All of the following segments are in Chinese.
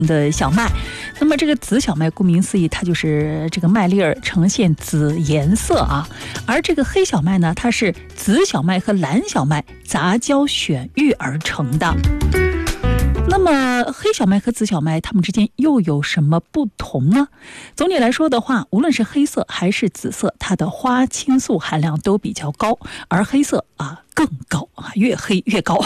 的小麦。那么这个紫小麦顾名思义，它就是这个麦粒儿呈现紫颜色啊，而这个黑小麦呢，它是紫小麦和蓝小麦杂交选育而成的。那么黑小麦和紫小麦它们之间又有什么不同呢？总体来说的话，无论是黑色还是紫色，它的花青素含量都比较高，而黑色更高啊，越黑越高。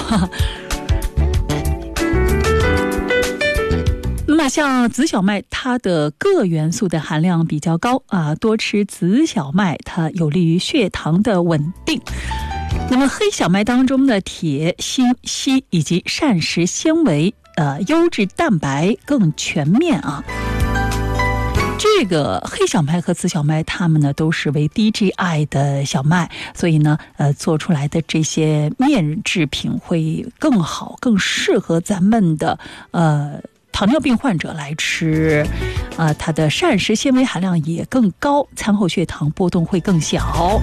那么像紫小麦，它的铬元素的含量比较高啊，多吃紫小麦它有利于血糖的稳定。那么黑小麦当中的铁、锌、硒以及膳食纤维、优质蛋白更全面啊。这个黑小麦和紫小麦，它们呢都是为低 GI 的小麦，所以呢，做出来的这些面制品会更好，更适合咱们的糖尿病患者来吃，它的膳食纤维含量也更高，餐后血糖波动会更小。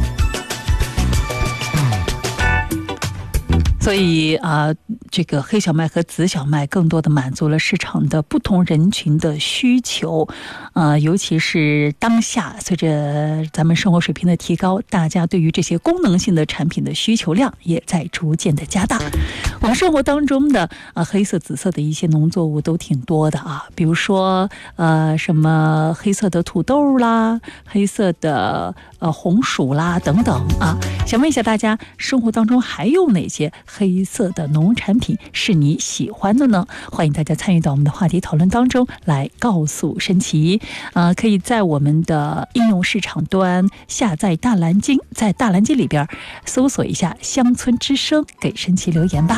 所以这个黑小麦和紫小麦更多的满足了市场的不同人群的需求，尤其是当下随着咱们生活水平的提高，大家对于这些功能性的产品的需求量也在逐渐的加大。我们生活当中的黑色、紫色的一些农作物都挺多的啊，比如说什么黑色的土豆啦，黑色的红薯啦等等啊。想问一下大家，生活当中还有哪些黑色的农产品是你喜欢的呢？欢迎大家参与到我们的话题讨论当中来告诉申奇。可以在我们的应用市场端下载大蓝鲸，在大蓝鲸里边搜索一下乡村之声，给申奇留言吧。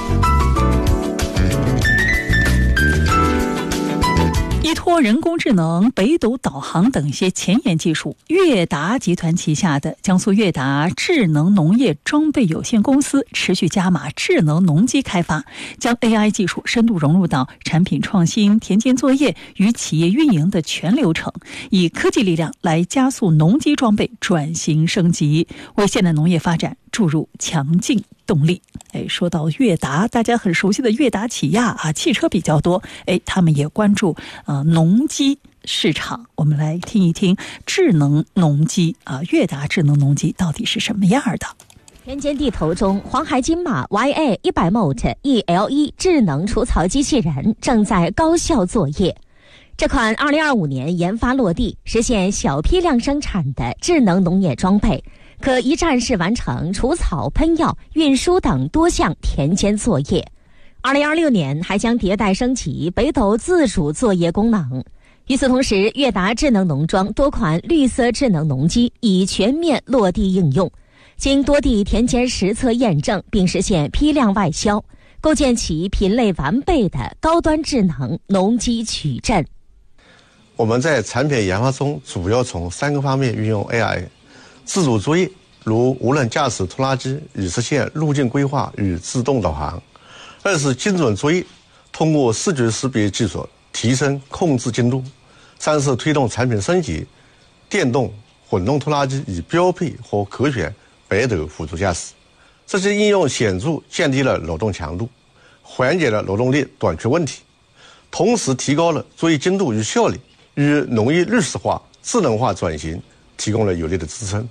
依托人工智能、北斗导航等一些前沿技术，悦达集团旗下的江苏悦达智能农业装备有限公司持续加码智能农机开发，将 AI 技术深度融入到产品创新、田间作业与企业运营的全流程，以科技力量来加速农机装备转型升级，为现代农业发展注入强劲动力。说到悦达，大家很熟悉的悦达起亚汽车比较多，他们也关注农机市场。我们来听一听智能农机悦达智能农机到底是什么样的。 田间地头中，黄海金马 YA100mot ELE 智能除草机器人正在高效作业。这款2025年研发落地，实现小批量生产的智能农业装备，可一站式完成除草、喷药、运输等多项田间作业。2026年还将迭代升级北斗自主作业功能。与此同时，悦达智能农庄多款绿色智能农机已全面落地应用，经多地田间实测验证，并实现批量外销，构建起品类完备的高端智能农机矩阵。 我们在产品研发中主要从3个方面运用 AI。自主作业，如无人驾驶拖拉机，以实现路径规划与自动导航；二是精准作业，通过视觉识别技术提升控制精度；三是推动产品升级，电动、混动拖拉机以标配和可选北斗辅助驾驶。这些应用显著降低了劳动强度，缓解了劳动力短缺问题，同时提高了作业精度与效率，与农业绿色化、智能化转型提供了有力的支撑。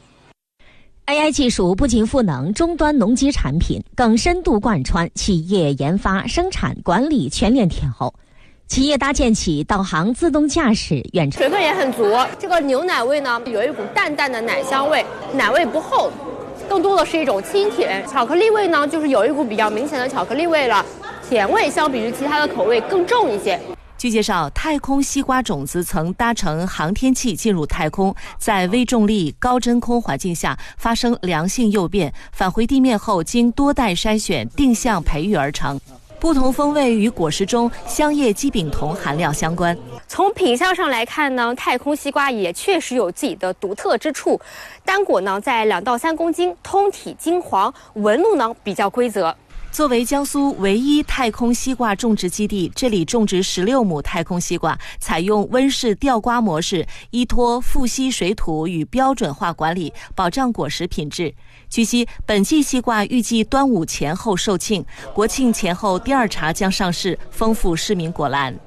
AI 技术不仅赋能终端农机产品，更深度贯穿企业研发、生产、管理全链条。企业搭建起导航自动驾驶远程， 水分也很足。这个牛奶味呢，有一股淡淡的奶香味，奶味不厚，更多的是一种清甜。巧克力味呢，就是有一股比较明显的巧克力味了，甜味相比于其他的口味更重一些。 据介绍，太空西瓜种子曾搭乘航天器进入太空，在微重力、高真空环境下发生良性诱变，返回地面后经多代筛选定向培育而成。不同风味与果实中香叶基丙酮含量相关。 从品相上来看呢，太空西瓜也确实有自己的独特之处。单果呢在2到3公斤，通体金黄，纹路呢比较规则。 作为江苏唯一太空西瓜种植基地，这里种植16亩太空西瓜，采用温室吊瓜模式，依托富硒水土与标准化管理，保障果实品质。据悉，本季西瓜预计端午前后售罄，国庆前后第2茬将上市，丰富市民果篮。